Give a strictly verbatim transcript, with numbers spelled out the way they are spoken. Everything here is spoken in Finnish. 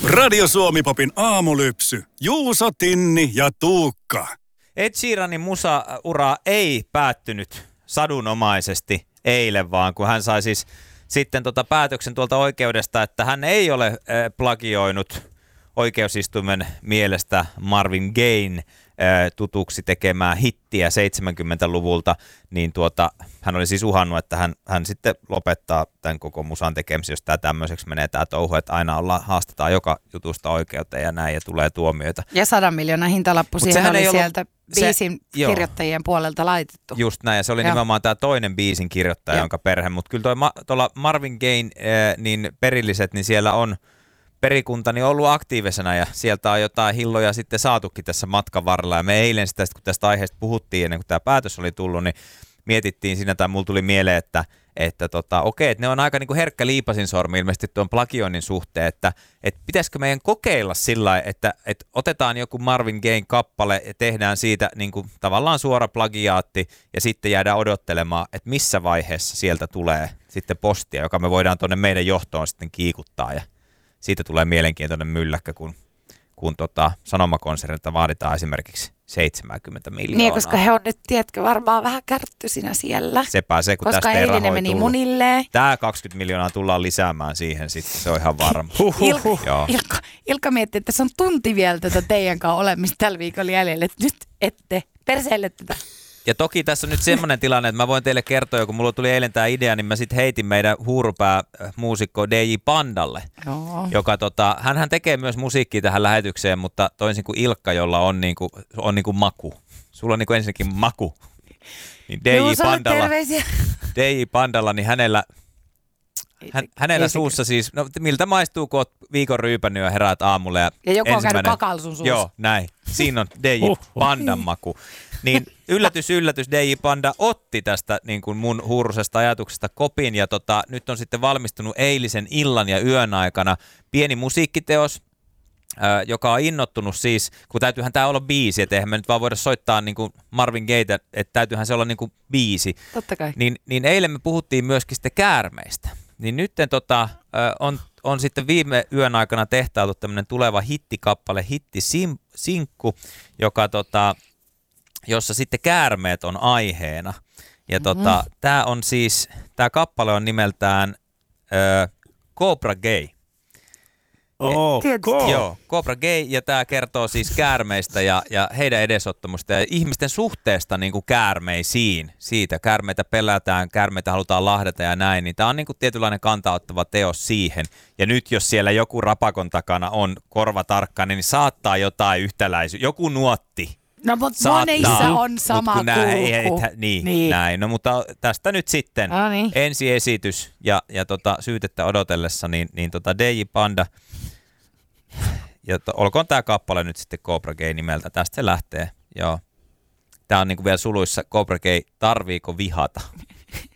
Radio Suomi-popin aamulypsy. Juuso, Tinni ja Tuukka. Ed Sheeranin musaura ei päättynyt sadunomaisesti eilen, vaan kun hän sai siis sitten tota päätöksen tuolta oikeudesta, että hän ei ole äh, plagioinut oikeusistuimen mielestä Marvin Gayen äh, tutuksi tekemää hittiä seitsemänkymmentäluvulta, niin tuota, hän oli siis uhannut, että hän, hän sitten lopettaa tämän koko musan tekemisen, jos tämä tämmöiseksi menee tämä touhu, että aina olla, haastetaan joka jutusta oikeuteen ja näin ja tulee tuomioita. Ja sadan miljoonan hintalappu siihen oli ollut, sieltä biisin se, kirjoittajien joo. puolelta laitettu. Just näin, ja se oli joo. nimenomaan tämä toinen biisin kirjoittaja, joo. jonka perhe, mutta kyllä tuolla ma, Marvin Gayen äh, niin perilliset, niin siellä on perikuntani on ollut aktiivisena ja sieltä on jotain hilloja sitten saatukin tässä matkan varrella. Ja me eilen sitä, kun tästä aiheesta puhuttiin ennen kuin tämä päätös oli tullut, niin mietittiin siinä, tai mulla tuli mieleen, että, että tota, okei, että ne on aika niin kuin herkkä liipasinsormi ilmeisesti tuon plagioinnin suhteen, että, että pitäisikö meidän kokeilla sillä lailla, että, että otetaan joku Marvin Gayen kappale ja tehdään siitä niin kuin tavallaan suora plagiaatti ja sitten jäädään odottelemaan, että missä vaiheessa sieltä tulee sitten postia, joka me voidaan tuonne meidän johtoon sitten kiikuttaa ja siitä tulee mielenkiintoinen mylläkkä, kun, kun tota, Sanomakonsernilta vaaditaan esimerkiksi seitsemänkymmentä miljoonaa. Niin, koska he on nyt, tiedätkö, varmaan vähän kärttysinä siellä. Sepä se, kun koska tästä ei rahoja meni tullut. Munilleen. Tämä kaksikymmentä miljoonaa tullaan lisäämään siihen sitten, se on ihan varma. Ilkka, Ilkka, Ilkka miettii, että se on tunti vielä tätä teidän kanssa olemista tällä viikolla jäljellä, että nyt ette perseille tätä. Ja toki tässä on nyt semmoinen tilanne, että mä voin teille kertoa, kun mulla tuli eilen tämä idea, niin mä sitten heitin meidän huurupää-muusikko D J Pandalle, Joo. joka tota, hänhän tekee myös musiikkia tähän lähetykseen, mutta toisin kuin Ilkka, jolla on niinku, on niinku maku. Sulla on niinku ensinnäkin maku. Niin D J Pandalla, D J Pandalla, niin hänellä, hän, hänellä suussa siis, no miltä maistuu, kun oot viikon ryypännyt ja heräät aamulla. Ja, ja joku on käynyt kakalla sun suussa. Joo, näin. Siinä on D J Pandan maku. Niin yllätys, yllätys, D J Panda otti tästä niin kuin mun huurusesta ajatuksesta kopin ja tota, nyt on sitten valmistunut eilisen illan ja yön aikana pieni musiikkiteos, ää, joka on innottunut siis, kun täytyyhän tämä olla biisi, että eihän me nyt vaan voida soittaa niin kuin Marvin Gaytä, että täytyyhän se olla niin kuin biisi. Totta kai. Niin, niin eilen me puhuttiin myöskin sitten käärmeistä. Niin nyt tota, on, on sitten viime yön aikana tehtailtu tämmöinen tuleva hittikappale, hittisinkku, joka tota, jossa sitten käärmeet on aiheena. Ja tota, mm-hmm. tää on siis, tää kappale on nimeltään ö, Cobra Gay. Oh, cool. Joo, Cobra Gay, ja tää kertoo siis käärmeistä ja, ja heidän edesottamusta ja ihmisten suhteesta niin kuin käärmeisiin. Siitä käärmeitä pelätään, käärmeitä halutaan lahdata ja näin, niin tää on niin kuin tietynlainen kantaottava teos siihen. Ja nyt jos siellä joku rapakon takana on korva tarkkainen, niin saattaa jotain yhtäläisyyttä, joku nuotti. No, mutta monissa on sama kulku. Niin, niin, niin, näin. No, mutta tästä nyt sitten no niin. ensiesitys ja, ja tota, syytettä odotellessa, niin, niin tota D J Panda, ja to, olkoon tämä kappale nyt sitten Cobra Gay nimeltä, tästä se lähtee, joo. Tämä on niinku vielä suluissa Cobra Gay, tarviiko vihata?